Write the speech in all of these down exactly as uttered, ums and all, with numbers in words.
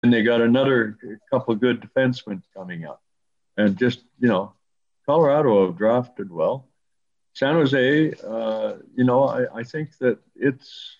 And they got another couple of good defensemen coming up. And just, you know, Colorado have drafted well. San Jose, uh, you know, I, I think that it's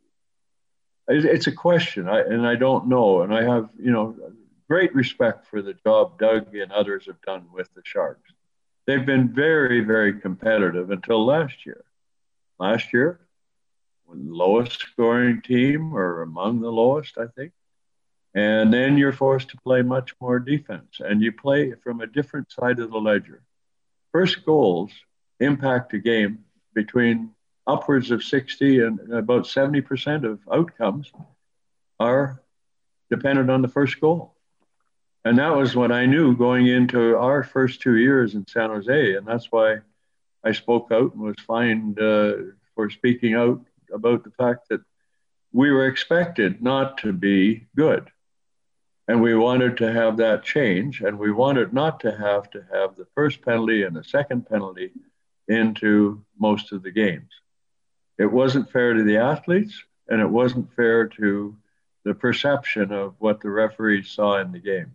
it's a question, I, and I don't know. And I have, you know, great respect for the job Doug and others have done with the Sharks. They've been very, very competitive until last year. Last year, lowest scoring team or among the lowest, I think. And then you're forced to play much more defense, and you play from a different side of the ledger. First goals impact a game between upwards of sixty and about seventy percent of outcomes are dependent on the first goal. And that was what I knew going into our first two years in San Jose. And that's why I spoke out and was fined uh, for speaking out about the fact that we were expected not to be good. And we wanted to have that change, and we wanted not to have to have the first penalty and the second penalty into most of the games. It wasn't fair to the athletes, and it wasn't fair to the perception of what the referees saw in the game.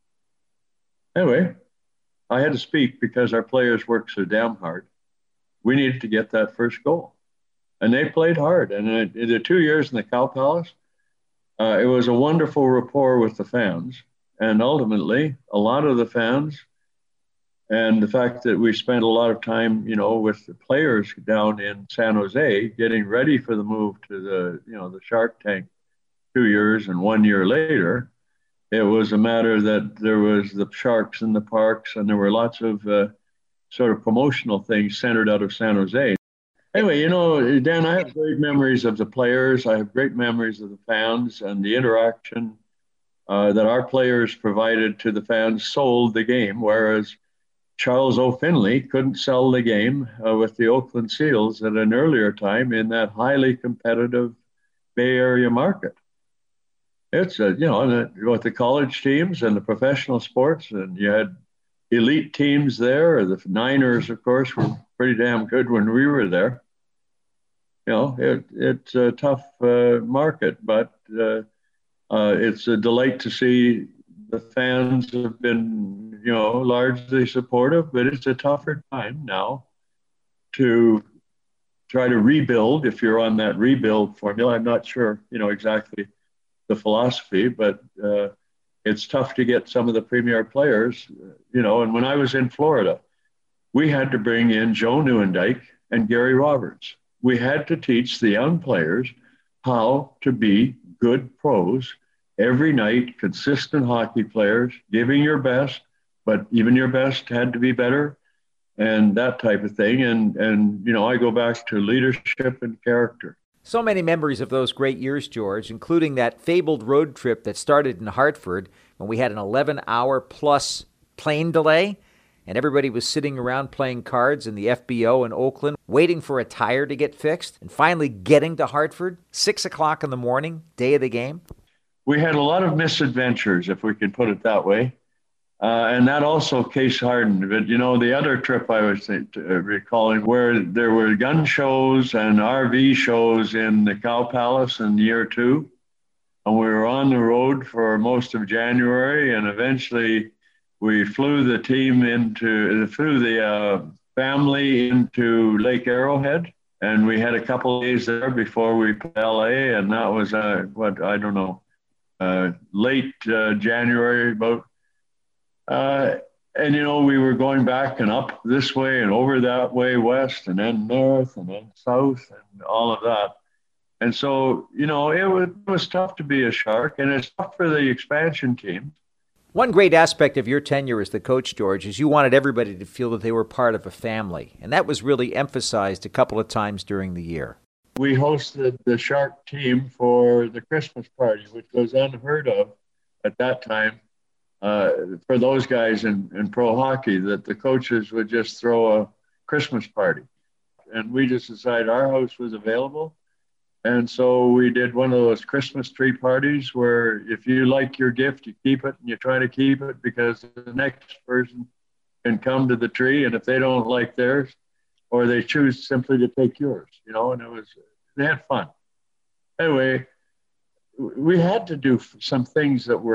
Anyway, I had to speak because our players worked so damn hard. We needed to get that first goal. And they played hard. And in the two years in the Cow Palace, Uh, it was a wonderful rapport with the fans. And ultimately, a lot of the fans and the fact that we spent a lot of time, you know, with the players down in San Jose getting ready for the move to the, you know, the Shark Tank two years and one year later, it was a matter that there was the Sharks in the parks and there were lots of uh, sort of promotional things centered out of San Jose. Anyway, you know, Dan, I have great memories of the players. I have great memories of the fans, and the interaction uh, that our players provided to the fans sold the game, whereas Charles O'Finley couldn't sell the game uh, with the Oakland Seals at an earlier time in that highly competitive Bay Area market. It's, a, you know, with the college teams and the professional sports, and you had elite teams there. The Niners, of course, were pretty damn good when we were there. You know, it, it's a tough uh, market, but uh, uh, it's a delight to see the fans have been, you know, largely supportive, but it's a tougher time now to try to rebuild if you're on that rebuild formula. I'm not sure, you know, exactly the philosophy, but uh, it's tough to get some of the premier players, you know, and when I was in Florida, we had to bring in Joe Nieuwendyk and Gary Roberts. We had to teach the young players how to be good pros every night, consistent hockey players, giving your best, but even your best had to be better and that type of thing. And, and you know, I go back to leadership and character. So many memories of those great years, George, including that fabled road trip that started in Hartford when we had an eleven-hour plus plane delay, and everybody was sitting around playing cards in the F B O in Oakland, waiting for a tire to get fixed, and finally getting to Hartford, six o'clock in the morning, day of the game. We had a lot of misadventures, if we could put it that way. Uh, and that also case hardened. But, you know, the other trip I was uh, recalling where there were gun shows and R V shows in the Cow Palace in year two. And we were on the road for most of January, and eventually we flew the team into, flew the uh, family into Lake Arrowhead. And we had a couple of days there before we put L A, and that was, uh, what, I don't know, uh, late uh, January, about Uh, and, you know, we were going back and up this way and over that way, west, and then north and then south and all of that. And so, you know, it was, it was tough to be a Shark, and it's tough for the expansion team. One great aspect of your tenure as the coach, George, is you wanted everybody to feel that they were part of a family. And that was really emphasized a couple of times during the year. We hosted the Shark team for the Christmas party, which was unheard of at that time. Uh, for those guys in, in pro hockey, that the coaches would just throw a Christmas party. And we just decided our house was available. And so we did one of those Christmas tree parties where if you like your gift, you keep it and you try to keep it because the next person can come to the tree. And if they don't like theirs, or they choose simply to take yours, you know, and it was, they had fun. Anyway, we had to do some things that were